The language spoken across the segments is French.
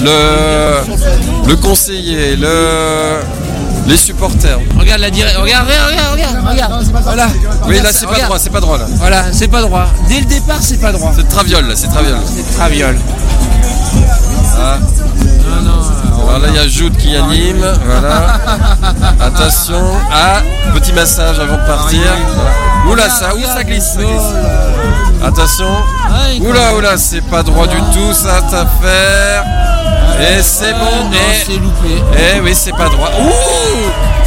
le conseiller, les supporters. Regarde la direction, regarde. Voilà. Oui, là c'est pas droit là. Voilà, c'est pas droit. Dès le départ, c'est pas droit. C'est Traviole là, c'est Traviole. C'est Traviole. Ah. Alors là il y a Jude qui anime, voilà. Attention, petit massage avant de partir. Voilà. Oula ça glisse. Attention. Oula, c'est pas droit du tout cette affaire. Et c'est bon. C'est loupé. Eh oui, c'est pas droit. Ouh,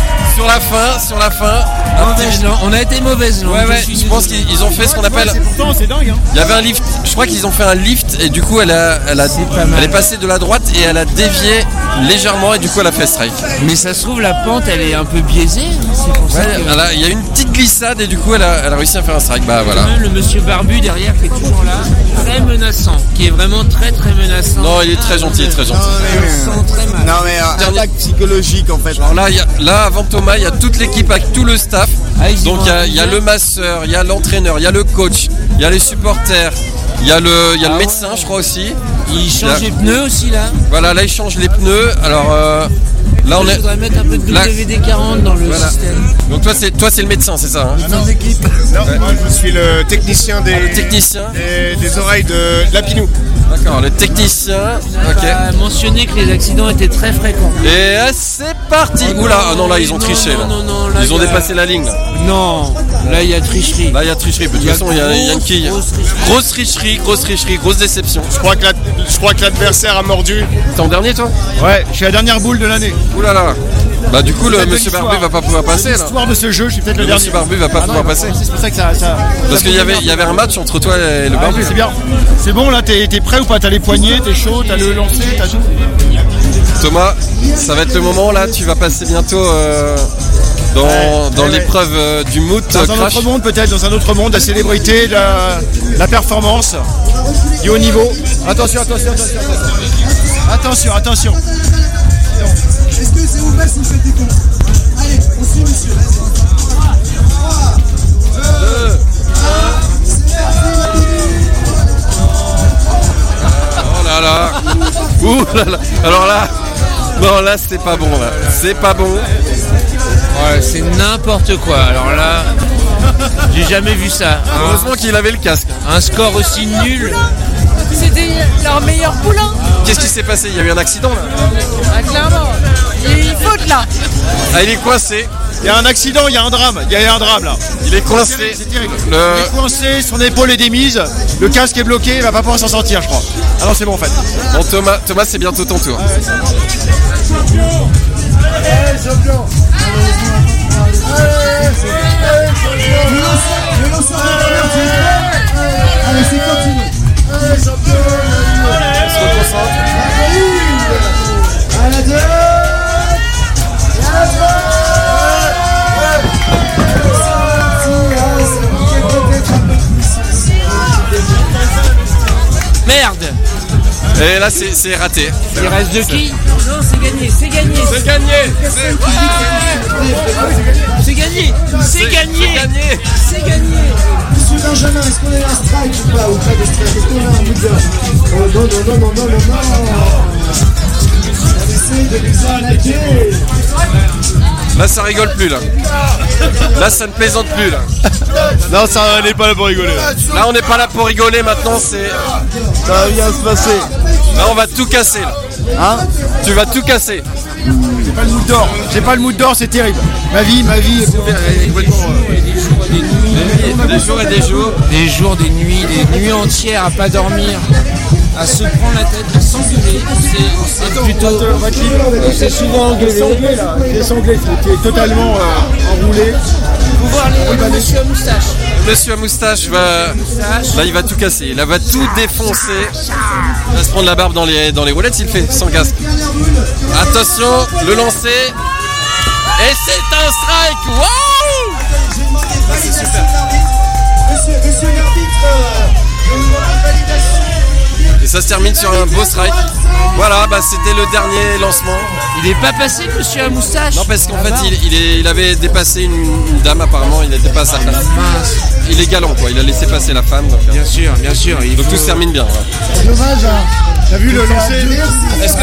sur la fin. On a été mauvaise langue. Ouais, je pense qu'ils ont fait ce qu'on appelle. Pourtant, c'est dingue. Hein. Il y avait un lift. Je crois qu'ils ont fait un lift et du coup elle est passée de la droite et elle a dévié légèrement et du coup elle a fait strike. Mais ça se trouve la pente elle est un peu biaisée. C'est pour ça que... Il y a une petite glissade et du coup elle a réussi à faire un strike. Bah voilà. Même le monsieur barbu derrière qui est toujours là, très menaçant, qui est vraiment très menaçant. Non, il est très gentil, très gentil. Très mal. Non mais attaque psychologique en fait. Alors là avant Thomas, il y a toute l'équipe avec tout le staff. Donc il y a le masseur, il y a l'entraîneur, il y a le coach, il y a les supporters, il y a le médecin je crois aussi. Il change les pneus aussi là. Voilà, là il change les pneus. Alors là on est. Je voudrais mettre un peu de WD-40 dans le système. Donc toi c'est le médecin, c'est ça hein? Non, moi je suis le technicien des oreilles de Lapinou. D'accord, le technicien. Ok. On a mentionné que les accidents étaient très fréquents. Et c'est parti. Oula, non là ils ont triché là. Non, là, ils ont dépassé la ligne. Là. Non, là il y a tricherie. Là il y a tricherie. De toute façon il y a une quille. Grosse tricherie, grosse déception. Je crois que l'adversaire a mordu. T'es en dernier toi? Ouais, je suis la dernière boule de l'année. Oula là. Bah du coup le monsieur Barbu va pas pouvoir passer là. L'histoire de ce jeu, je suis peut-être le dernier. Monsieur Barbu va pas pouvoir passer. C'est pour ça que ça. Parce qu'il y avait un match entre toi et le Barbu. C'est bien. C'est bon là, t'es prêt ou pas? T'as les poignets, t'es chaud, t'as le lancer, t'as tout. Thomas, ça va être le moment là, tu vas passer bientôt dans l'épreuve du moot dans un autre monde peut-être, dans un autre monde, la célébrité, la performance, du haut niveau. Attention. Est-ce que c'est ouvert sous cette école? Allez, on suit monsieur. 3, 2, 1, c'est Oh là là. Ouh là là. Alors là, non là c'est pas bon là. C'est pas bon. Ouais, c'est n'importe quoi. Alors là, j'ai jamais vu ça. Heureusement qu'il avait le casque. Un score aussi nul. C'était leur meilleur poulain. Qu'est-ce qui s'est passé? Il y a eu un accident là? Ah, clairement. Il y a eu une faute là. Ah, il est coincé. Il y a un accident, il y a un drame là. Il est coincé. C'est terrible. Il est coincé, son épaule est démise, le casque est bloqué, il va pas pouvoir s'en sortir je crois. Alors c'est bon en fait. Bon Thomas c'est bientôt ton tour. Allez, c'est continué. On se reconcentre. À la 2. Merde. Et là c'est raté. Il reste de qui? Non, c'est gagné. C'est gagné. Monsieur Benjamin, est-ce qu'on est un strike ou pas? Ou pas de strike? Est-ce qu'on a un mood? Oh non. On essaie de nous arnaquer. Là ça rigole plus là. Là ça ne plaisante plus là. Non, ça on n'est pas là pour rigoler. Là on n'est pas là pour rigoler maintenant c'est. Ça va bien se passer. Là on va tout casser là. Hein? Tu vas tout casser. J'ai pas le mood d'or, c'est terrible. Ma vie est complètement. Des jours et des jours. Des jours, des nuits entières à pas dormir, à se prendre la tête, à s'engueuler. C'est plutôt. C'est souvent engueulé. C'est sanglé, qui est totalement enroulé. Faut voir les monsieur à moustache. Monsieur à moustache va. Là il va tout casser. Il va tout défoncer. Il va se prendre la barbe dans les roulettes, il fait sans casque. Attention, le lancer. Et c'est un strike. Waouh! Là c'est super. Monsieur l'arbitre, Et ça se termine sur un beau strike. Voilà, c'était le dernier lancement. Il est pas passé, monsieur à moustache? Non, parce qu'en fait, il avait dépassé une dame apparemment, il n'était pas à sa place. Il est galant quoi, il a laissé passer la femme. Donc, bien sûr. Donc tout se termine bien. Ouais. Dommage, hein. T'as vu le lancer? Est-ce que